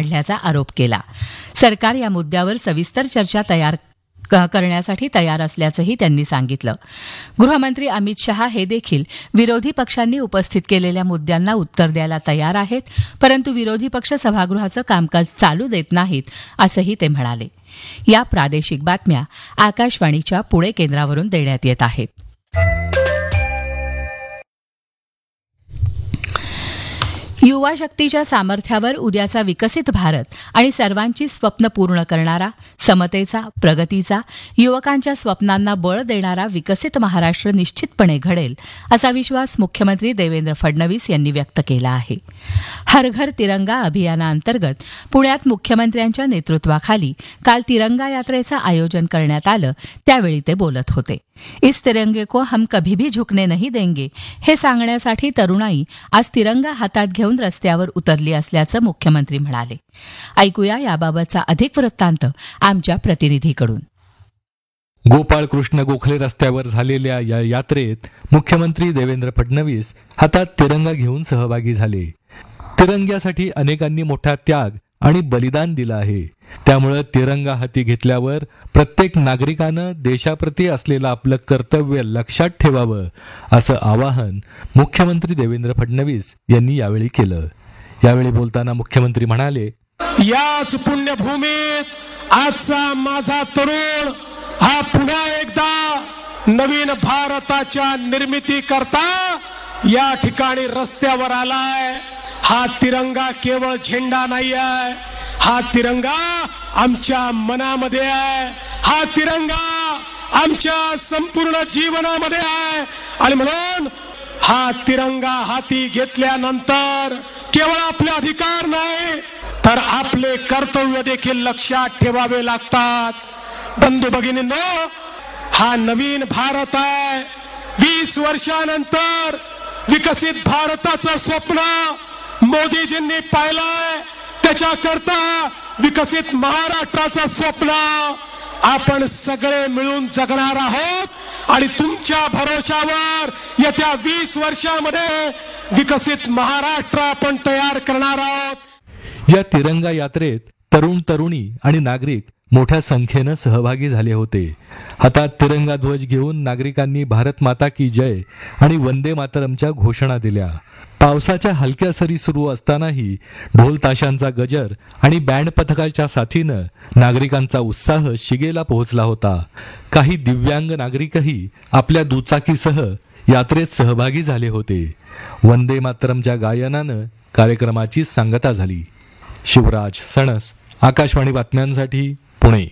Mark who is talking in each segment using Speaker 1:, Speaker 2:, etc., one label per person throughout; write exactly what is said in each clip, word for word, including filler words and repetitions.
Speaker 1: काढल्याचा आरोप केला. सरकार या मुद्द्यावर सविस्तर चर्चा तयार करण्यासाठी तयार असल्याचंही त्यांनी सांगितलं. गृहमंत्री अमित शहा हे देखील विरोधी पक्षांनी उपस्थित केलेल्या मुद्द्यांना उत्तर द्यायला तयार आहेत, परंतु विरोधी पक्ष सभागृहाचं कामकाज चालू देत नाहीत असंही ते म्हणाले. या प्रादेशिक बातम्या आकाशवाणीच्या पुणे केंद्रावरून देण्यात येत आहेत. युवा शक्तीच्या सामर्थ्यावर उद्याचा विकसित भारत आणि सर्वांची स्वप्न पूर्ण करणारा, समतेचा, प्रगतीचा, युवकांच्या स्वप्नांना बळ देणारा विकसित महाराष्ट्र निश्चितपणे घडेल असा विश्वास मुख्यमंत्री देवेंद्र फडणवीस यांनी व्यक्त केला आहे. हर घर तिरंगा अभियानाअंतर्गत पुण्यात मुख्यमंत्र्यांच्या नेतृत्वाखाली काल तिरंगा यात्रेचं आयोजन करण्यात आलं. त्यावेळी ते बोलत होते. इस तिरंगे को हम कभी भी झुकने नहीं देंगे हे सांगण्यासाठी तरुणाई आज तिरंगा हातात घेऊन रस्त्यावर उतरली असल्याचं मुख्यमंत्री म्हणाले. ऐकूया याबाबतचा अधिक वृत्तांत आमच्या प्रतिनिधीकडून.
Speaker 2: गोपाळकृष्ण गोखले रस्त्यावर झालेल्या या यात्रेत मुख्यमंत्री देवेंद्र फडणवीस हातात तिरंगा घेऊन सहभागी झाले. तिरंग्यासाठी अनेकांनी मोठा त्याग आणि बलिदान दिलं आहे. त्यामुळे तिरंगा हाती घेतल्यावर प्रत्येक नागरिकानं देशाप्रती असलेलं आपलं कर्तव्य लक्षात ठेवावं असं आवाहन मुख्यमंत्री देवेंद्र फडणवीस यांनी यावेळी केलं. यावेळी बोलताना मुख्यमंत्री म्हणाले,
Speaker 3: याच पुण्यभूमीत आजचा माझा तरुण हा पुन्हा एकदा नवीन भारताच्या निर्मिती करता या ठिकाणी रस्त्यावर आलाय. हा तिरंगा केवळ झेंडा नाही आहे, हा तिरंगा आमच्या मनामध्ये आहे, हा तिरंगा आमच्या संपूर्ण जीवनामध्ये आहे. आणि म्हणून हा तिरंगा हाती घेतल्यानंतर केवळ आपले अधिकार नाही तर आपले कर्तव्य देखील लक्षात ठेवावे लागतात. बंधू भगिनींनो, हा नवीन भारत आहे. वीस वर्षानंतर विकसित भारताचं स्वप्न मोदीजींनी पाहिलंय. त्याच्याकरता विकसित महाराष्ट्राचं स्वप्न आपण सगळे मिळून जगणार आहोत आणि तुमच्या भरोशावर येत्या वीस वर्षामध्ये विकसित महाराष्ट्र आपण तयार करणार आहोत.
Speaker 2: या तिरंगा यात्रेत तरुण तरुणी आणि नागरिक मोठ्या संख्येनं सहभागी झाले होते. हातात तिरंगा ध्वज घेऊन नागरिकांनी भारत माता की जय आणि वंदे मातरमच्या घोषणा दिल्या. पावसाच्या हलक्या सरी सुरू असतानाही ढोल ताशांचा गजर आणि बँड पथकाच्या साथीनं नागरिकांचा उत्साह शिगेला पोहोचला होता. काही दिव्यांग नागरिकही आपल्या दुचाकीसह यात्रेत सहभागी झाले होते. वंदे मातरमच्या गायनानं कार्यक्रमाची सांगता झाली. शिवराज सणस, आकाशवाणी बातम्यांसाठी पुणे.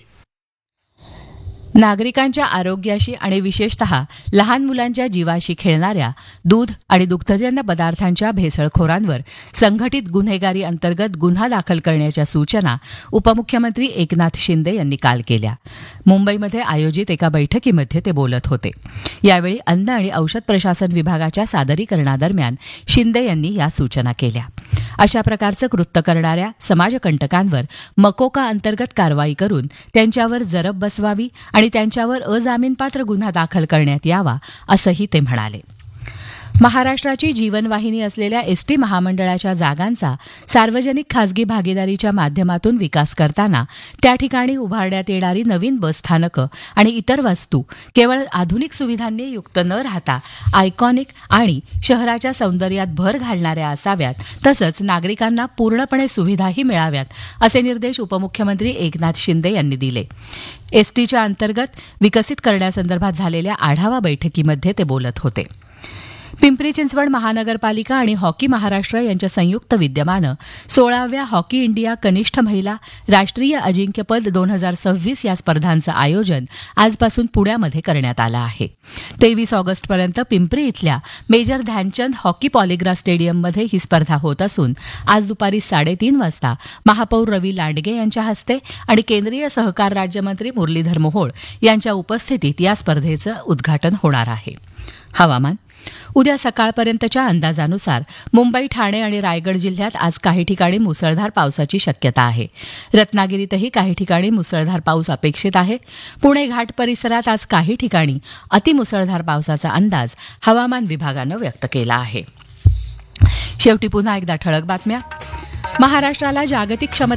Speaker 1: नागरिकांच्या आरोग्याशी आणि विशेषतः लहान मुलांच्या जीवाशी खेळणाऱ्या दूध आणि दुग्धजन्य पदार्थांच्या भेसळखोरांवर संघटित गुन्हेगारी अंतर्गत गुन्हा दाखल करण्याच्या सूचना उपमुख्यमंत्री एकनाथ शिंदे यांनी काल केल्या. मुंबईमध्ये आयोजित एका बैठकीमध्ये ते बोलत होते. यावेळी अन्न आणि औषध प्रशासन विभागाच्या सादरीकरणादरम्यान शिंदे यांनी या सूचना केल्या. अशा प्रकारचं कृत्य करणाऱ्या समाजकंटकांवर मकोका अंतर्गत कारवाई करून त्यांच्यावर जरब बसवावी आणि त्यांच्यावर अजामीनपात्र गुन्हा दाखल करण्यात यावा असंही ते म्हणाले. महाराष्ट्राची जीवनवाहिनी असलेल्या एसटी महामंडळाच्या जागांचा सार्वजनिक खासगी भागीदारीच्या माध्यमातून विकास करताना त्या ठिकाणी उभारण्यात येणारी नवीन बसस्थानकं आणि इतर वस्तू केवळ आधुनिक सुविधांनी युक्त न राहता आयकॉनिक आणि शहराच्या सौंदर्यात भर घालणाऱ्या असाव्यात, तसंच नागरिकांना पूर्णपणे सुविधाही मिळाव्यात असे निर्देश उपमुख्यमंत्री एकनाथ शिंदे यांनी दिले. एसटीच्या अंतर्गत विकसित करण्यासंदर्भात झालेल्या आढावा बैठकीमध्ये ते बोलत होते. पिंपरी चिंचवड महानगरपालिका आणि हॉकी महाराष्ट्र यांच्या संयुक्त विद्यमानं सोळाव्या हॉकी इंडिया कनिष्ठ महिला राष्ट्रीय अजिंक्यपद दोन हजार सव्वीस या स्पर्धांचं आयोजन आजपासून पुण्यामध्ये करण्यात आलं आहे. तेवीस ऑगस्टपर्यंत पिंपरी इथल्या मेजर ध्यानचंद हॉकी पॉलिग्रा स्टेडियममध्ये ही स्पर्धा होत असून आज दुपारी साडेतीन वाजता महापौर रवी लांडगे यांच्या हस्ते आणि केंद्रीय सहकार राज्यमंत्री मुरलीधर मोहोळ यांच्या उपस्थितीत या स्पर्धेचं उद्घाटन होणार आहे. हवामान. उद्या सकाळपर्यंतच्या अंदाजानुसार मुंबई, ठाणे आणि रायगड जिल्ह्यात आज काही ठिकाणी मुसळधार पावसाची शक्यता आहे. रत्नागिरीतही काही ठिकाणी मुसळधार पाऊस अपेक्षित आहे. पुणे घाट परिसरात आज काही ठिकाणी अतिमुसळधार पावसाचा अंदाज हवामान विभागानं व्यक्त केला आहे. शेवटी पुन्हा एकदा ठळक बातम्या. महाराष्ट्राला जागतिक क्षमता